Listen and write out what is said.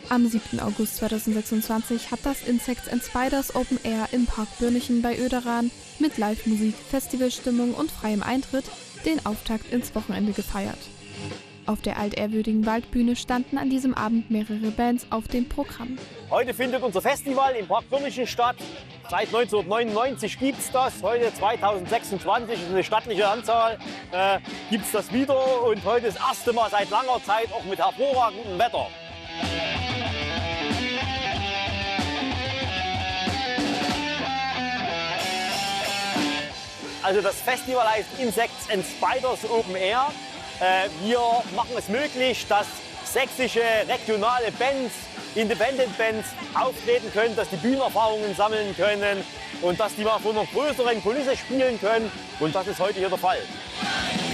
Am 7. August 2026 hat das Insects and Spiders Open Air im Park Börnichen bei Oederan mit Live-Musik, Festivalstimmung und freiem Eintritt den Auftakt ins Wochenende gefeiert. Auf der altehrwürdigen Waldbühne standen an diesem Abend mehrere Bands auf dem Programm. Heute findet unser Festival im Park Börnichen statt. Seit 1999 gibt es das. Heute 2026 ist eine stattliche Anzahl. Gibt es das wieder und heute das erste Mal seit langer Zeit auch mit hervorragendem Wetter. Also das Festival heißt Insects and Spiders Open Air. Wir machen es möglich, dass sächsische regionale Bands, Independent Bands auftreten können, dass die Bühnenerfahrungen sammeln können und dass die mal vor einer größeren Kulisse spielen können. Und das ist heute hier der Fall.